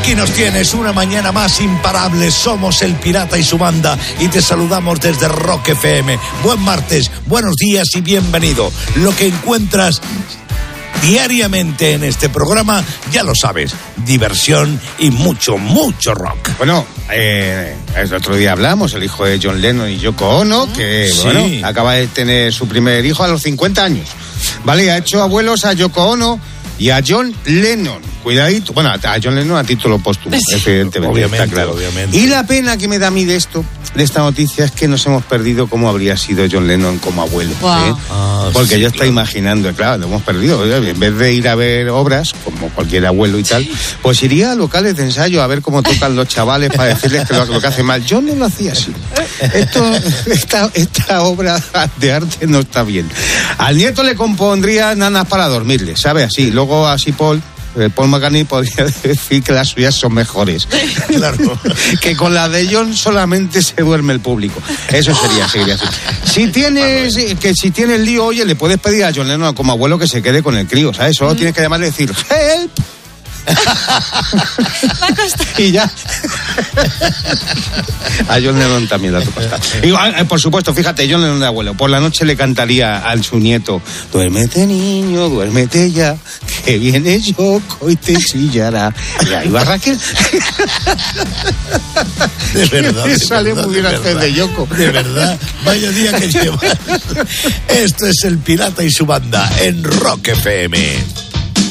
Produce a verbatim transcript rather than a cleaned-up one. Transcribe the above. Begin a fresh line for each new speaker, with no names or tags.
Aquí nos tienes una mañana más imparable. Somos el Pirata y su banda y te saludamos desde Rock F M. Buen martes, buenos días y bienvenido. Lo que encuentras diariamente en este programa, ya lo sabes, diversión y mucho, mucho rock.
Bueno, eh, el otro día hablamos, el hijo de John Lennon y Yoko Ono, que
Sí.
bueno, acaba de tener su primer hijo a los cincuenta años. Vale, ha hecho abuelos a Yoko Ono y a John Lennon. Cuidadito. Bueno, a John Lennon a título póstumo, sí. Evidentemente.
Obviamente,
está claro.
obviamente.
Y la pena que me da a mí de esto, de esta noticia, es que nos hemos perdido cómo habría sido John Lennon como abuelo.
Wow.
¿eh?
Ah,
Porque
sí,
yo estoy
claro.
imaginando, claro, lo hemos perdido. En vez de ir a ver obras, como cualquier abuelo y tal, pues iría a locales de ensayo a ver cómo tocan los chavales para decirles que lo, lo que hace mal. Yo no lo hacía así. Esto, esta, esta obra de arte no está bien. Al nieto le compondría nanas para dormirle, ¿sabe? Así. Luego así Paul... Paul McCartney podría decir que las suyas son mejores.
Claro.
Que con la de John solamente se duerme el público. Eso sería, seguiría así. Si tienes, que si tienes lío, oye, le puedes pedir a John Lennon como abuelo que se quede con el crío, ¿sabes? Solo mm. tienes que llamarle y decir, ¡help! Y ya. A John Lennon también da tu costa. Y, por supuesto, fíjate, John Lennon de abuelo, por la noche le cantaría a su nieto, duérmete niño, duérmete ya, que viene Yoko y te chillará. Y ahí va Raquel.
De verdad.
Me
de
sale
verdad,
muy bien
de
hacer
verdad,
de Yoko.
De verdad, vaya día que llevas. Esto es el Pirata y su banda en Rock F M.